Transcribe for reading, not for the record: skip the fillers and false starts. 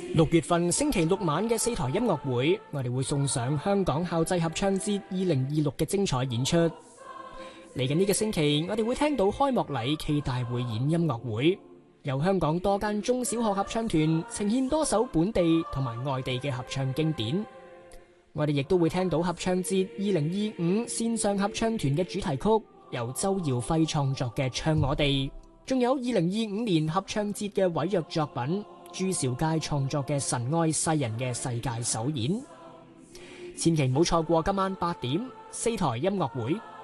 6月份星期六晚嘅4台音樂會，我哋會送上香港校際合唱節2026嘅精彩演出。嚟緊呢個星期，我哋會聽到開幕禮暨大匯演音樂會，由香港多間中小學合唱團呈現多首本地同埋外地嘅合唱經典。我哋亦都會聽到合唱節2025線上合唱團嘅主題曲，由周耀輝創作嘅《唱我哋》，仲有2025年合唱節嘅委約作品朱兆佳創作嘅《神愛世人》嘅世界首演。千祈唔好錯過今晚8點4台音樂會。